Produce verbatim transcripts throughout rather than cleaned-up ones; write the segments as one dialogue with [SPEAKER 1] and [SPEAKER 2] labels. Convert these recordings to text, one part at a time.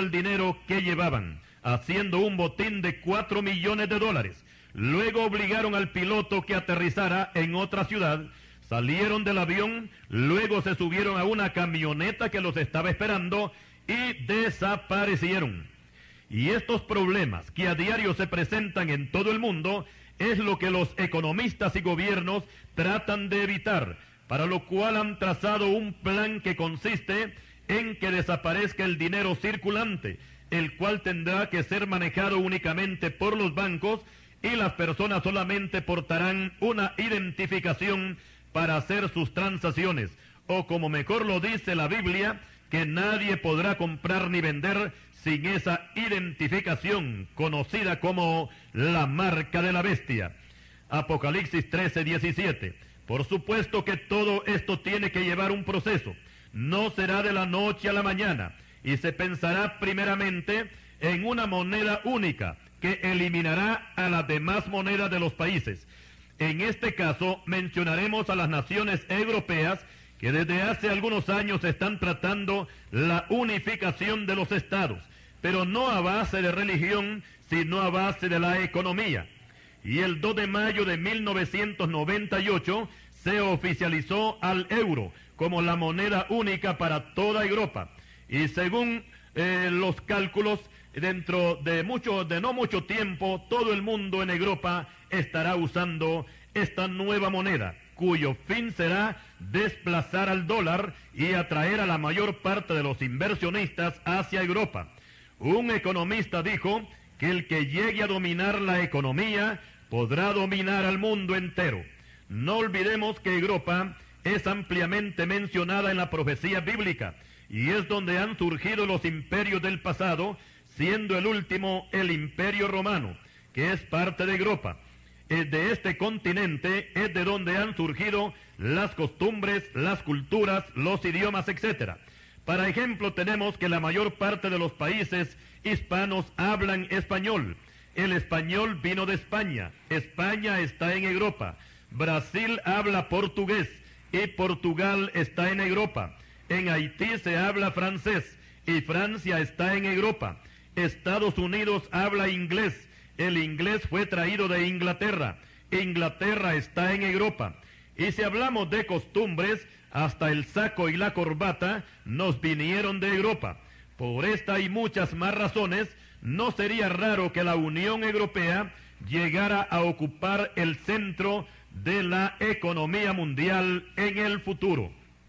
[SPEAKER 1] el dinero que llevaban, haciendo un botín de cuatro millones de dólares. Luego obligaron al piloto que aterrizara en otra ciudad, salieron del avión, luego se subieron a una camioneta que los estaba esperando y desaparecieron. Y estos problemas que a diario se presentan en todo el mundo es lo que los economistas y gobiernos tratan de evitar, para lo cual han trazado un plan que consiste en que desaparezca el dinero circulante, el cual tendrá que ser manejado únicamente por los bancos y las personas solamente portarán una identificación para hacer sus transacciones, o como mejor lo dice la Biblia, que nadie podrá comprar ni vender sin esa identificación conocida como la marca de la bestia. Apocalipsis trece, diecisiete. Por supuesto que todo esto tiene que llevar un proceso. No será de la noche a la mañana, y se pensará primeramente en una moneda única que eliminará a las demás monedas de los países. En este caso mencionaremos a las naciones europeas que desde hace algunos años están tratando la unificación de los estados, pero no a base de religión, sino a base de la economía. Y el dos de mayo de mil novecientos noventa y ocho se oficializó al euro como la moneda única para toda Europa. Y según eh, los cálculos, dentro de mucho, de no mucho tiempo, todo el mundo en Europa estará usando esta nueva moneda, cuyo fin será desplazar al dólar y atraer a la mayor parte de los inversionistas hacia Europa. Un economista dijo que el que llegue a dominar la economía podrá dominar al mundo entero. No olvidemos que Europa es ampliamente mencionada en la profecía bíblica y es donde han surgido los imperios del pasado, siendo el último el Imperio Romano, que es parte de Europa. De este continente es de donde han surgido las costumbres, las culturas, los idiomas, etcétera. Para ejemplo, tenemos que la mayor parte de los países hispanos hablan español. El español vino de España. España está en Europa. Brasil habla portugués y Portugal está en Europa. En Haití se habla francés y Francia está en Europa. Estados Unidos habla inglés. El inglés fue traído de Inglaterra. Inglaterra está en Europa. Y si hablamos de costumbres, hasta el saco y la corbata nos vinieron de Europa. Por esta y muchas más razones, no sería raro que la Unión Europea llegara a ocupar el centro de la economía mundial en el futuro.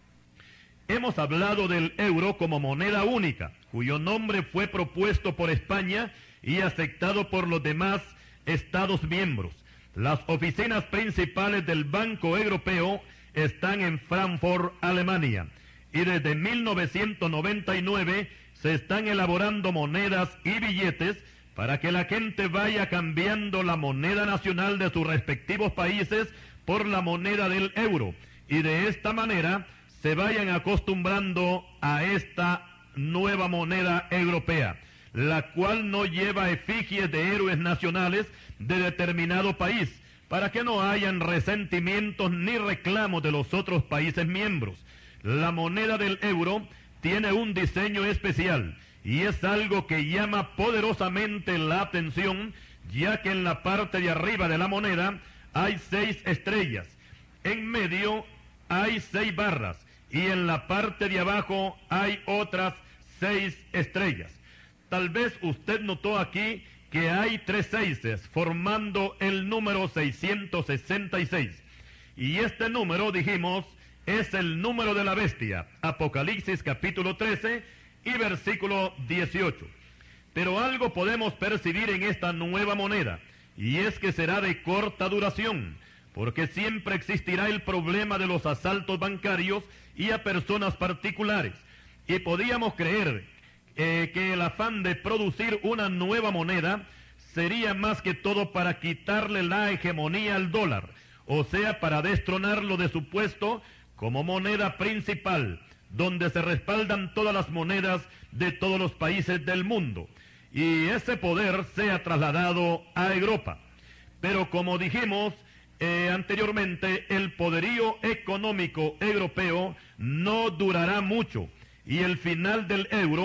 [SPEAKER 1] Hemos hablado del euro como moneda única, cuyo nombre fue propuesto por España y aceptado por los demás Estados miembros. Las oficinas principales del Banco Europeo están en Frankfurt, Alemania, y desde mil novecientos noventa y nueve se están elaborando monedas y billetes para que la gente vaya cambiando la moneda nacional de sus respectivos países por la moneda del euro, y de esta manera se vayan acostumbrando a esta nueva moneda europea, la cual no lleva efigies de héroes nacionales de determinado país, para que no hayan resentimientos ni reclamos de los otros países miembros. La moneda del euro tiene un diseño especial y es algo que llama poderosamente la atención, ya que en la parte de arriba de la moneda hay seis estrellas, en medio hay seis barras y en la parte de abajo hay otras seis estrellas. Tal vez usted notó aquí que hay tres seises formando el número seiscientos sesenta y seis. Y este número, dijimos, es el número de la bestia. Apocalipsis capítulo trece y versículo dieciocho. Pero algo podemos percibir en esta nueva moneda, y es que será de corta duración, porque siempre existirá el problema de los asaltos bancarios y a personas particulares. Y podíamos creer eh, que el afán de producir una nueva moneda sería más que todo para quitarle la hegemonía al dólar, o sea, para destronarlo de su puesto como moneda principal, donde se respaldan todas las monedas de todos los países del mundo, y ese poder sea trasladado a Europa. Pero como dijimos eh, anteriormente, el poderío económico europeo no durará mucho, y el final del euro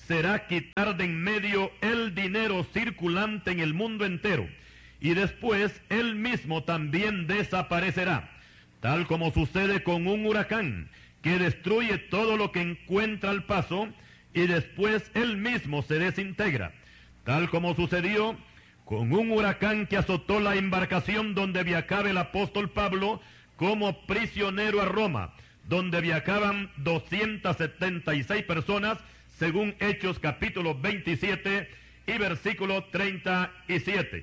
[SPEAKER 1] será quitar de en medio el dinero circulante en el mundo entero, y después él mismo también desaparecerá, tal como sucede con un huracán que destruye todo lo que encuentra al paso, y después él mismo se desintegra, tal como sucedió con un huracán que azotó la embarcación donde viajaba el apóstol Pablo como prisionero a Roma, donde viajaban doscientas setenta y seis personas, según Hechos capítulo veintisiete y versículo treinta y siete.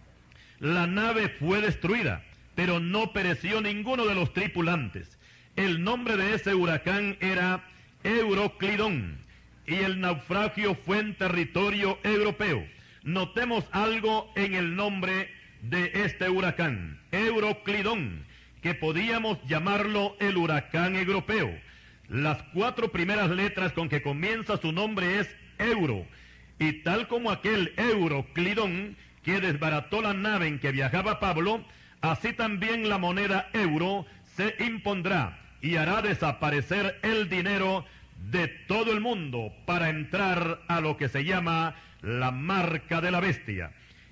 [SPEAKER 1] La nave fue destruida, pero no pereció ninguno de los tripulantes. El nombre de ese huracán era Euroclidón, y el naufragio fue en territorio europeo. Notemos algo en el nombre de este huracán, Euroclidón, que podíamos llamarlo el huracán europeo. Las cuatro primeras letras con que comienza su nombre es Euro, y tal como aquel Euroclidón que desbarató la nave en que viajaba Pablo, así también la moneda euro se impondrá y hará desaparecer el dinero de todo el mundo para entrar a lo que se llama la marca de la bestia.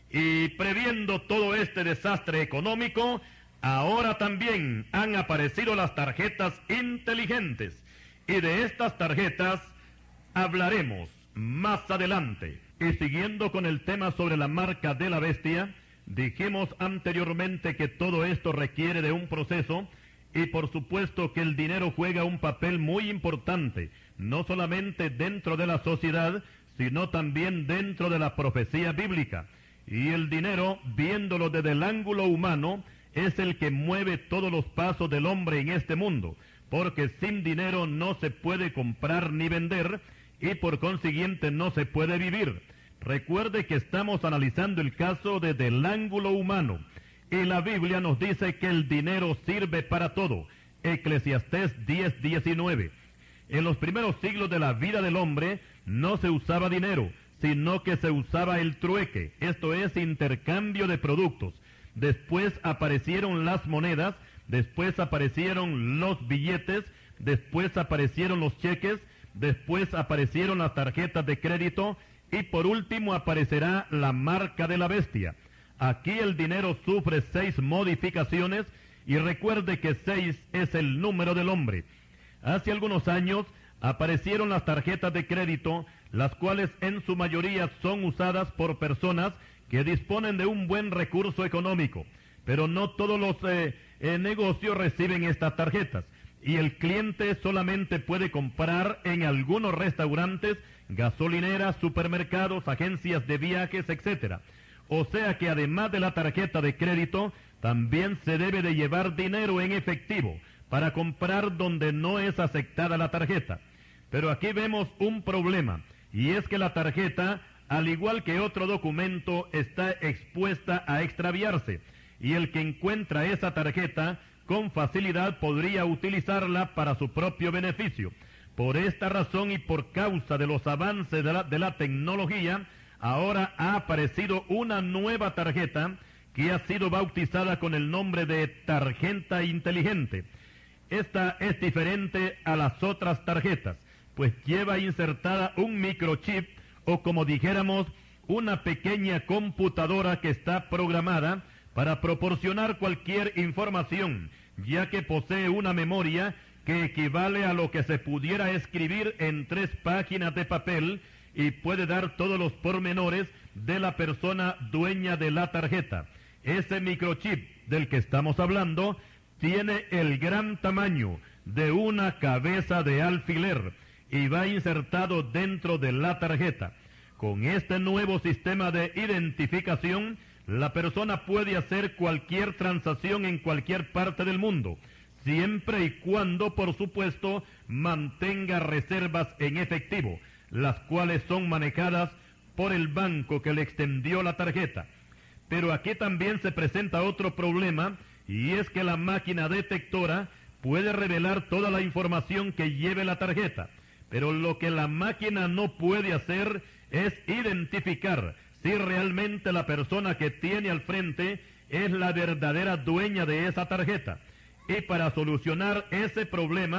[SPEAKER 1] Y previendo todo este desastre económico, ahora también han aparecido las tarjetas inteligentes, y de estas tarjetas hablaremos más adelante. Y siguiendo con el tema sobre la marca de la bestia, dijimos anteriormente que todo esto requiere de un proceso, y por supuesto que el dinero juega un papel muy importante, no solamente dentro de la sociedad, sino también dentro de la profecía bíblica. Y el dinero, viéndolo desde el ángulo humano, es el que mueve todos los pasos del hombre en este mundo, porque sin dinero no se puede comprar ni vender, y por consiguiente no se puede vivir. Recuerde que estamos analizando el caso desde el ángulo humano, y la Biblia nos dice que el dinero sirve para todo. Eclesiastés diez diecinueve. En los primeros siglos de la vida del hombre no se usaba dinero, sino que se usaba el trueque, esto es, intercambio de productos. Después aparecieron las monedas, después aparecieron los billetes, después aparecieron los cheques, después aparecieron las tarjetas de crédito, y por último aparecerá la marca de la bestia. Aquí el dinero sufre seis modificaciones, y recuerde que seis es el número del hombre. Hace algunos años aparecieron las tarjetas de crédito, las cuales en su mayoría son usadas por personas que disponen de un buen recurso económico, pero no todos los eh, eh, negocios reciben estas tarjetas, y el cliente solamente puede comprar en algunos restaurantes, gasolineras, supermercados, agencias de viajes, etcétera. O sea que además de la tarjeta de crédito, también se debe de llevar dinero en efectivo para comprar donde no es aceptada la tarjeta. Pero aquí vemos un problema, y es que la tarjeta, al igual que otro documento, está expuesta a extraviarse, y el que encuentra esa tarjeta con facilidad podría utilizarla para su propio beneficio. Por esta razón y por causa de los avances de la, de la tecnología, ahora ha aparecido una nueva tarjeta que ha sido bautizada con el nombre de tarjeta inteligente. Esta es diferente a las otras tarjetas, pues lleva insertada un microchip, o como dijéramos, una pequeña computadora que está programada para proporcionar cualquier información, ya que posee una memoria que equivale a lo que se pudiera escribir en tres páginas de papel, y puede dar todos los pormenores de la persona dueña de la tarjeta. Ese microchip del que estamos hablando tiene el gran tamaño de una cabeza de alfiler y va insertado dentro de la tarjeta. Con este nuevo sistema de identificación, la persona puede hacer cualquier transacción en cualquier parte del mundo, siempre y cuando, por supuesto, mantenga reservas en efectivo, las cuales son manejadas por el banco que le extendió la tarjeta. Pero aquí también se presenta otro problema, y es que la máquina detectora puede revelar toda la información que lleve la tarjeta, pero lo que la máquina no puede hacer es identificar si realmente la persona que tiene al frente es la verdadera dueña de esa tarjeta. Y para solucionar ese problema,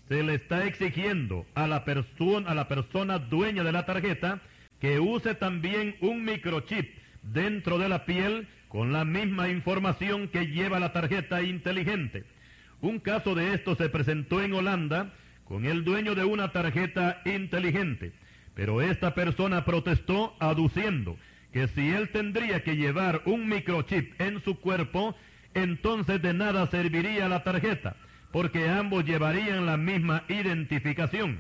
[SPEAKER 1] se le está exigiendo a la persona, a la persona dueña de la tarjeta que use también un microchip dentro de la piel con la misma información que lleva la tarjeta inteligente. Un caso de esto se presentó en Holanda con el dueño de una tarjeta inteligente, pero esta persona protestó aduciendo que si él tendría que llevar un microchip en su cuerpo, entonces de nada serviría la tarjeta, porque ambos llevarían la misma identificación.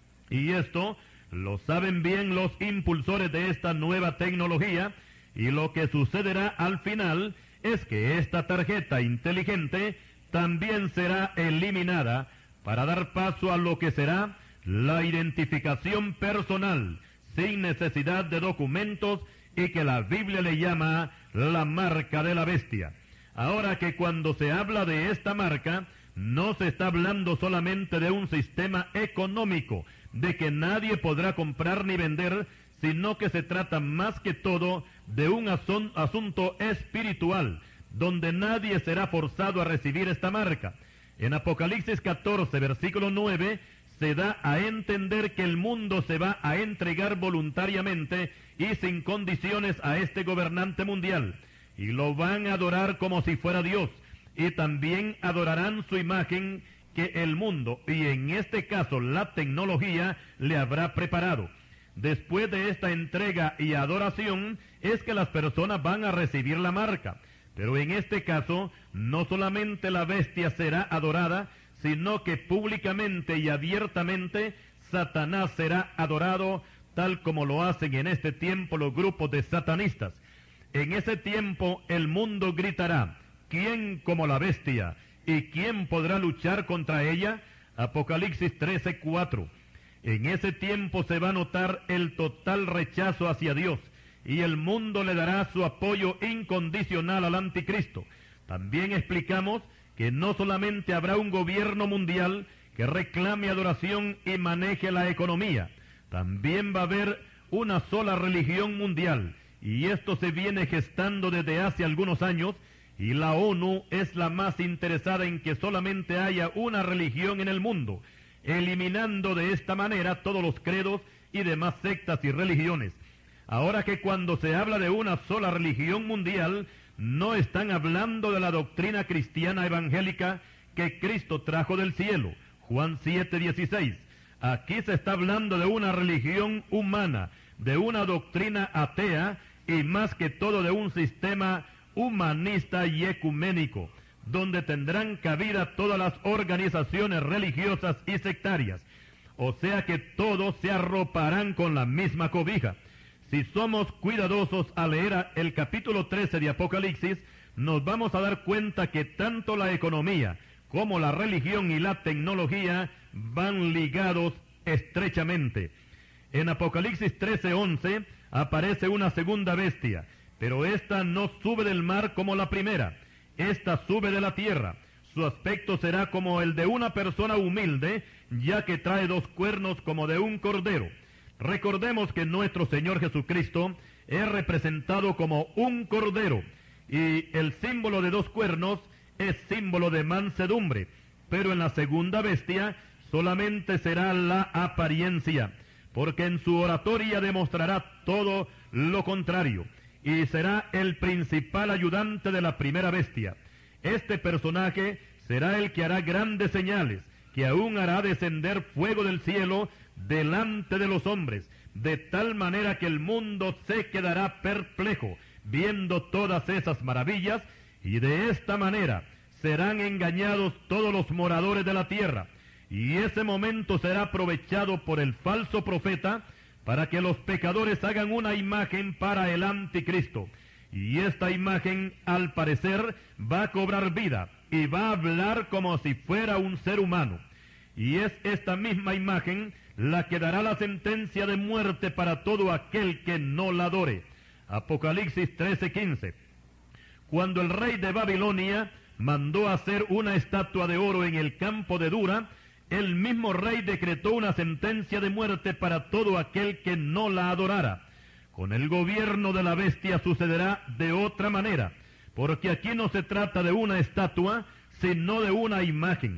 [SPEAKER 1] Y esto lo saben bien los impulsores de esta nueva tecnología, y lo que sucederá al final es que esta tarjeta inteligente también será eliminada para dar paso a lo que será la identificación personal, sin necesidad de documentos, y que la Biblia le llama la marca de la bestia. Ahora que cuando se habla de esta marca, no se está hablando solamente de un sistema económico, de que nadie podrá comprar ni vender, sino que se trata más que todo de un asun- asunto espiritual, donde nadie será forzado a recibir esta marca. En Apocalipsis catorce, versículo nueve, se da a entender que el mundo se va a entregar voluntariamente y sin condiciones a este gobernante mundial, y lo van a adorar como si fuera Dios, y también adorarán su imagen que el mundo, y en este caso la tecnología, le habrá preparado. Después de esta entrega y adoración, es que las personas van a recibir la marca. Pero en este caso, no solamente la bestia será adorada, sino que públicamente y abiertamente Satanás será adorado, tal como lo hacen en este tiempo los grupos de satanistas. En ese tiempo el mundo gritará: ¿quién como la bestia? ¿Y quién podrá luchar contra ella? Apocalipsis trece, cuatro. En ese tiempo se va a notar el total rechazo hacia Dios, y el mundo le dará su apoyo incondicional al anticristo. También explicamos que no solamente habrá un gobierno mundial que reclame adoración y maneje la economía, también va a haber una sola religión mundial, y esto se viene gestando desde hace algunos años, y la ONU es la más interesada en que solamente haya una religión en el mundo, eliminando de esta manera todos los credos y demás sectas y religiones. Ahora que cuando se habla de una sola religión mundial, no están hablando de la doctrina cristiana evangélica que Cristo trajo del cielo, Juan siete, dieciséis. Aquí se está hablando de una religión humana, de una doctrina atea, y más que todo de un sistema humanista y ecuménico, donde tendrán cabida todas las organizaciones religiosas y sectarias, o sea que todos se arroparán con la misma cobija. Si somos cuidadosos al leer el capítulo trece de Apocalipsis, nos vamos a dar cuenta que tanto la economía como la religión y la tecnología van ligados estrechamente. En Apocalipsis trece, once aparece una segunda bestia, pero esta no sube del mar como la primera. Esta sube de la tierra. Su aspecto será como el de una persona humilde, ya que trae dos cuernos como de un cordero. Recordemos que nuestro Señor Jesucristo es representado como un cordero, y el símbolo de dos cuernos es símbolo de mansedumbre, pero en la segunda bestia solamente será la apariencia, porque en su oratoria demostrará todo lo contrario, y será el principal ayudante de la primera bestia. Este personaje será el que hará grandes señales, que aún hará descender fuego del cielo delante de los hombres, de tal manera que el mundo se quedará perplejo viendo todas esas maravillas, y de esta manera serán engañados todos los moradores de la tierra, y ese momento será aprovechado por el falso profeta para que los pecadores hagan una imagen para el anticristo, y esta imagen al parecer va a cobrar vida y va a hablar como si fuera un ser humano, y es esta misma imagen la que dará la sentencia de muerte para todo aquel que no la adore. Apocalipsis trece, quince. Cuando el rey de Babilonia mandó hacer una estatua de oro en el campo de Dura, el mismo rey decretó una sentencia de muerte para todo aquel que no la adorara. Con el gobierno de la bestia sucederá de otra manera, porque aquí no se trata de una estatua, sino de una imagen.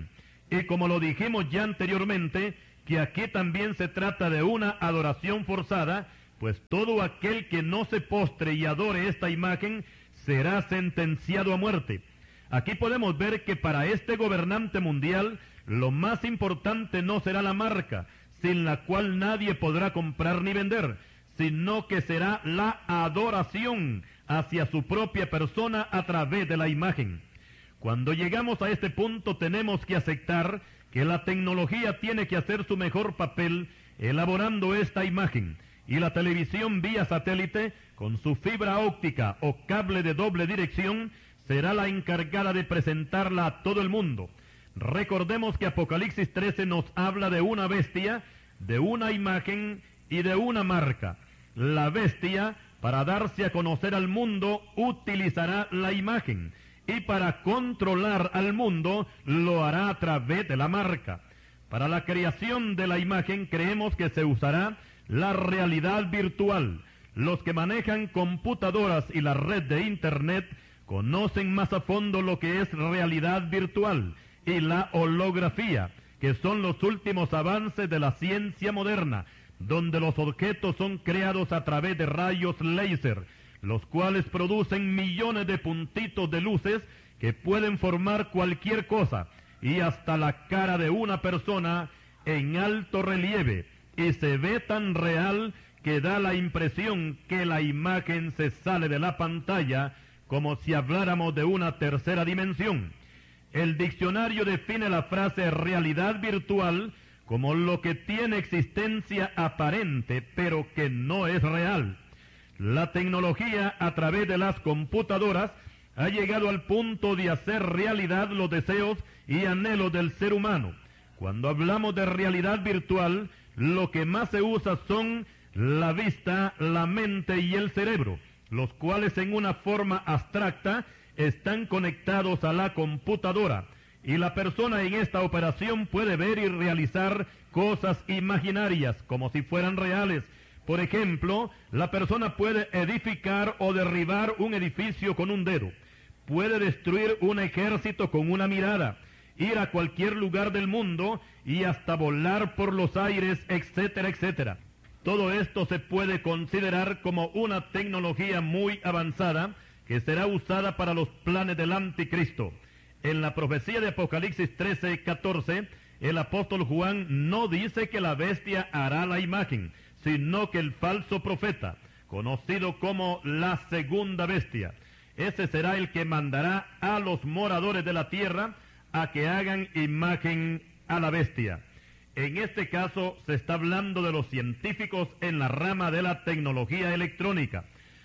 [SPEAKER 1] Y como lo dijimos ya anteriormente, que aquí también se trata de una adoración forzada, pues todo aquel que no se postre y adore esta imagen será sentenciado a muerte. Aquí podemos ver que para este gobernante mundial lo más importante no será la marca, sin la cual nadie podrá comprar ni vender, sino que será la adoración hacia su propia persona a través de la imagen. Cuando llegamos a este punto tenemos que aceptar que la tecnología tiene que hacer su mejor papel elaborando esta imagen, y la televisión vía satélite, con su fibra óptica o cable de doble dirección, será la encargada de presentarla a todo el mundo. Recordemos que Apocalipsis trece nos habla de una bestia, de una imagen y de una marca. La bestia, para darse a conocer al mundo, utilizará la imagen, y para controlar al mundo lo hará a través de la marca. Para la creación de la imagen creemos que se usará la realidad virtual. Los que manejan computadoras y la red de Internet conocen más a fondo lo que es realidad virtual y la holografía, que son los últimos avances de la ciencia moderna, donde los objetos son creados a través de rayos láser, los cuales producen millones de puntitos de luces que pueden formar cualquier cosa, y hasta la cara de una persona en alto relieve, y se ve tan real que da la impresión que la imagen se sale de la pantalla como si habláramos de una tercera dimensión. El diccionario define la frase realidad virtual como lo que tiene existencia aparente, pero que no es real. La tecnología a través de las computadoras ha llegado al punto de hacer realidad los deseos y anhelos del ser humano. Cuando hablamos de realidad virtual, lo que más se usa son la vista, la mente y el cerebro, los cuales en una forma abstracta están conectados a la computadora, y la persona en esta operación puede ver y realizar cosas imaginarias como si fueran reales. Por ejemplo, la persona puede edificar o derribar un edificio con un dedo, puede destruir un ejército con una mirada, ir a cualquier lugar del mundo y hasta volar por los aires, etcétera, etcétera. Todo esto se puede considerar como una tecnología muy avanzada que será usada para los planes del anticristo. En la profecía de Apocalipsis trece, catorce, el apóstol Juan no dice que la bestia hará la imagen, sino que el falso profeta, conocido como la segunda bestia, ese será el que mandará a los moradores de la tierra a que hagan imagen a la bestia. En este caso se está hablando de los científicos en la rama de la tecnología electrónica.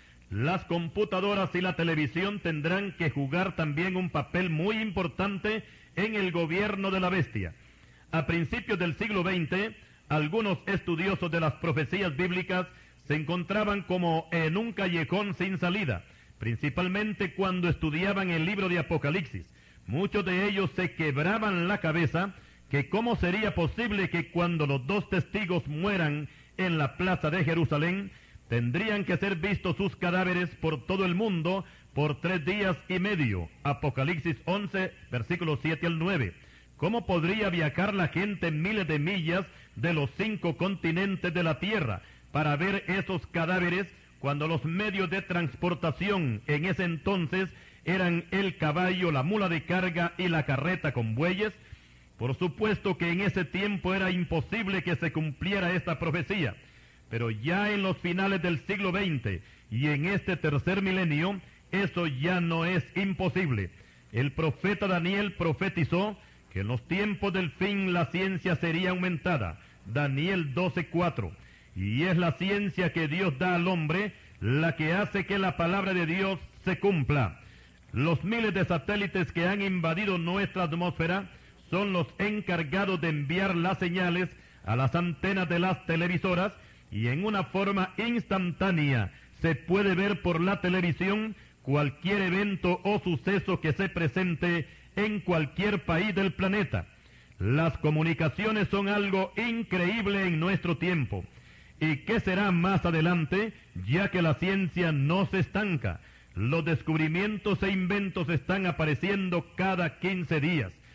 [SPEAKER 1] Las computadoras y la televisión tendrán que jugar también un papel muy importante en el gobierno de la bestia. A principios del siglo veinte, algunos estudiosos de las profecías bíblicas se encontraban como en un callejón sin salida, principalmente cuando estudiaban el libro de Apocalipsis. Muchos de ellos se quebraban la cabeza que cómo sería posible que cuando los dos testigos mueran en la plaza de Jerusalén, tendrían que ser vistos sus cadáveres por todo el mundo por tres días y medio. Apocalipsis once, versículos siete al nueve. ¿Cómo podría viajar la gente miles de millas de los cinco continentes de la tierra para ver esos cadáveres cuando los medios de transportación en ese entonces eran el caballo, la mula de carga y la carreta con bueyes? Por supuesto que en ese tiempo era imposible que se cumpliera esta profecía, pero ya en los finales del siglo veinte y en este tercer milenio, eso ya no es imposible. El profeta Daniel profetizó que en los tiempos del fin la ciencia sería aumentada, Daniel doce, cuatro, y es la ciencia que Dios da al hombre la que hace que la palabra de Dios se cumpla. Los miles de satélites que han invadido nuestra atmósfera son los encargados de enviar las señales a las antenas de las televisoras, y en una forma instantánea se puede ver por la televisión cualquier evento o suceso que se presente en cualquier país del planeta. Las comunicaciones son algo increíble en nuestro tiempo. ¿Y qué será más adelante, ya que la ciencia no se estanca? Los descubrimientos e inventos están apareciendo cada quince días.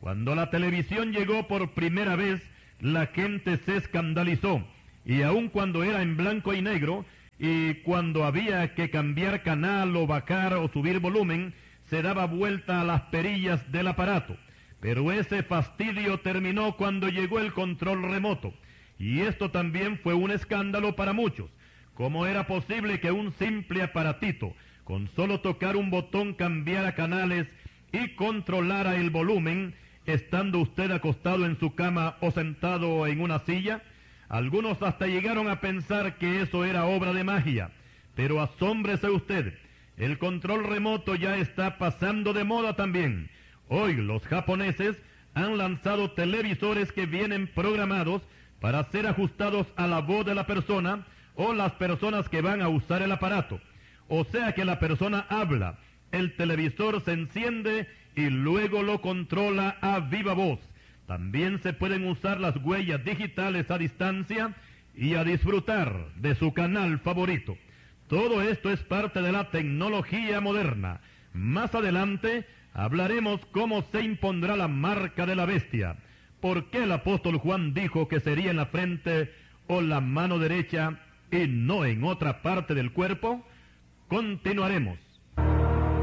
[SPEAKER 1] Cuando la televisión llegó por primera vez, la gente se escandalizó, y aun cuando era en blanco y negro, y cuando había que cambiar canal o bajar o subir volumen, se daba vuelta a las perillas del aparato. Pero ese fastidio terminó cuando llegó el control remoto, y esto también fue un escándalo para muchos. ¿Cómo era posible que un simple aparatito, con solo tocar un botón, cambiara canales y controlara el volumen, estando usted acostado en su cama o sentado en una silla? Algunos hasta llegaron a pensar que eso era obra de magia, pero asómbrese usted, el control remoto ya está pasando de moda también. Hoy los japoneses han lanzado televisores que vienen programados para ser ajustados a la voz de la persona o las personas que van a usar el aparato. O sea que la persona habla, el televisor se enciende y luego lo controla a viva voz. También se pueden usar las huellas digitales a distancia y a disfrutar de su canal favorito. Todo esto es parte de la tecnología moderna. Más adelante hablaremos cómo se impondrá la marca de la bestia. ¿Por qué el apóstol Juan dijo que sería en la frente o la mano derecha y no en otra parte del cuerpo? Continuaremos.